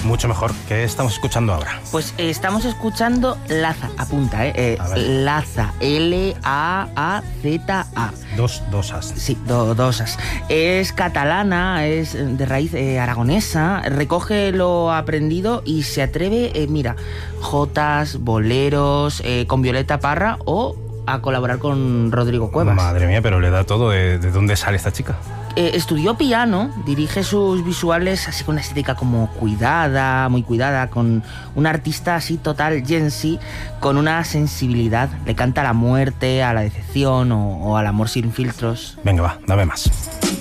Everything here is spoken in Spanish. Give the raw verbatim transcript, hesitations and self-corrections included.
Mucho mejor. ¿Qué estamos escuchando ahora? Pues eh, estamos escuchando Laza, apunta, ¿eh? eh Laza, L A A Z A. Dos, dos as. Sí, do, dos as. Es catalana, es de raíz eh, aragonesa, recoge lo aprendido y se atreve, eh, mira, jotas, boleros, eh, con Violeta Parra o a colaborar con Rodrigo Cuevas. Madre mía, pero le da todo. ¿De, de dónde sale esta chica? Eh, estudió piano, dirige sus visuales así con una estética como cuidada, muy cuidada, con un artista así total Gen Z, con una sensibilidad. Le canta a la muerte, a la decepción o, o al amor sin filtros. Venga, va, dame más.